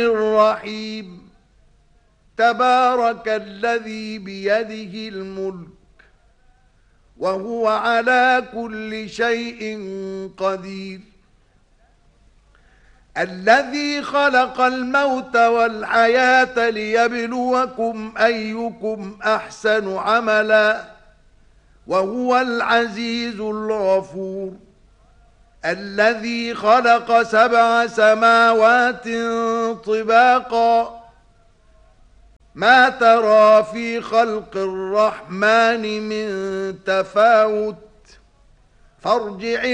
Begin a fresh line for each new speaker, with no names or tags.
الرحيم تبارك الذي بيده الملك وهو على كل شيء قدير الذي خلق الموت والحياة ليبلوكم أيكم أحسن عملا وهو العزيز الغفور الذي خلق 7 سماوات طباقا ما ترى في خلق الرحمن من تفاوت فارجع